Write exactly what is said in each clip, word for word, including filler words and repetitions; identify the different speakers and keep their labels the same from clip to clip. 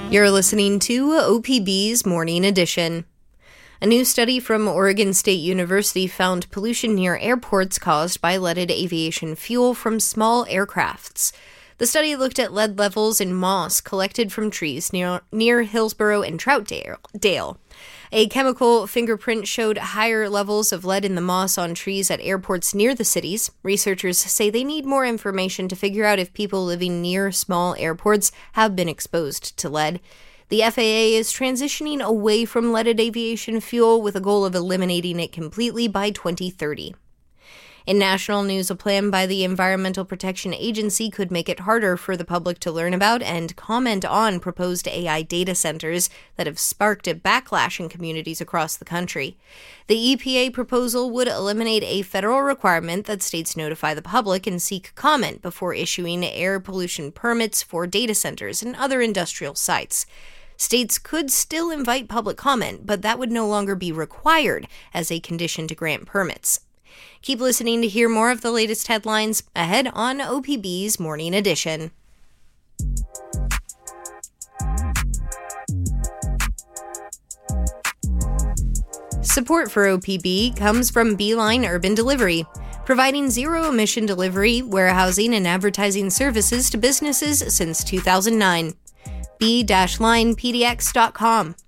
Speaker 1: You're listening to O P B's Morning Edition. A new study from Oregon State University found pollution near airports caused by leaded aviation fuel from small aircrafts. The study looked at lead levels in moss collected from trees near, near Hillsborough and Troutdale. A chemical fingerprint showed higher levels of lead in the moss on trees at airports near the cities. Researchers say they need more information to figure out if people living near small airports have been exposed to lead. The F A A is transitioning away from leaded aviation fuel with a goal of eliminating it completely by twenty thirty. In national news, a plan by the Environmental Protection Agency could make it harder for the public to learn about and comment on proposed A I data centers that have sparked a backlash in communities across the country. The E P A proposal would eliminate a federal requirement that states notify the public and seek comment before issuing air pollution permits for data centers and other industrial sites. States could still invite public comment, but that would no longer be required as a condition to grant permits. Keep listening to hear more of the latest headlines ahead on O P B's Morning Edition. Support for O P B comes from Beeline Urban Delivery, providing zero-emission delivery, warehousing, and advertising services to businesses since two thousand nine. B line P D X dot com.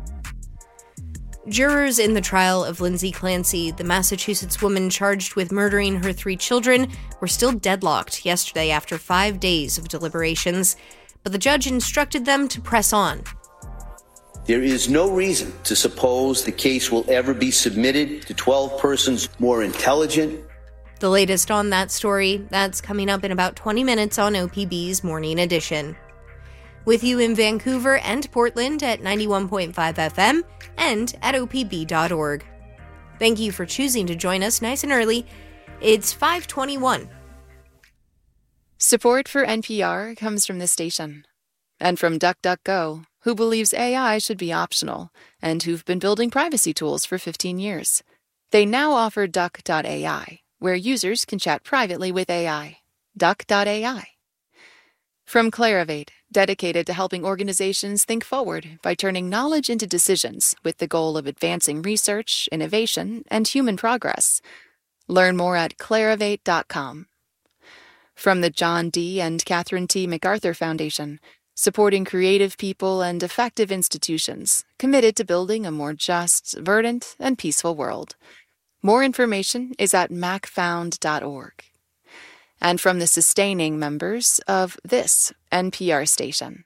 Speaker 1: Jurors in the trial of Lindsay Clancy, the Massachusetts woman charged with murdering her three children, were still deadlocked yesterday after five days of deliberations, but the judge instructed them to press on.
Speaker 2: There is no reason to suppose the case will ever be submitted to twelve persons more intelligent.
Speaker 1: The latest on that story, that's coming up in about twenty minutes on O P B's Morning Edition. With you in Vancouver and Portland at ninety-one point five F M and at O P B dot org. Thank you for choosing to join us nice and early. It's five twenty-one.
Speaker 3: Support for N P R comes from this station and from DuckDuckGo, who believes A I should be optional and who've been building privacy tools for fifteen years. They now offer Duck dot A I, where users can chat privately with A I. Duck dot A I. From Clarivate, dedicated to helping organizations think forward by turning knowledge into decisions with the goal of advancing research, innovation, and human progress. Learn more at clarivate dot com. From the John D. and Catherine T. MacArthur Foundation, supporting creative people and effective institutions committed to building a more just, verdant, and peaceful world. More information is at mac found dot org. And from the sustaining members of this N P R station.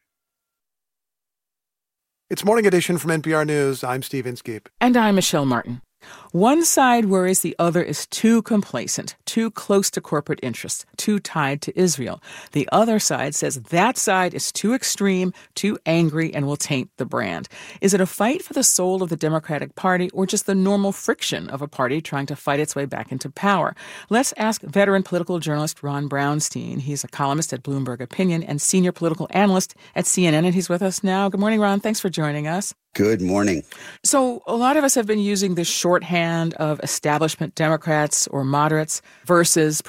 Speaker 4: It's Morning Edition from N P R News. I'm Steve Inskeep.
Speaker 5: And I'm Michelle Martin. One side worries the other is too complacent, too close to corporate interests, too tied to Israel. The other side says that side is too extreme, too angry, and will taint the brand. Is it a fight for the soul of the Democratic Party or just the normal friction of a party trying to fight its way back into power? Let's ask veteran political journalist Ron Brownstein. He's a columnist at Bloomberg Opinion and senior political analyst at C N N, and he's with us now. Good morning, Ron. Thanks for joining us.
Speaker 6: Good morning.
Speaker 5: So a lot of us have been using this shorthand of establishment Democrats or moderates versus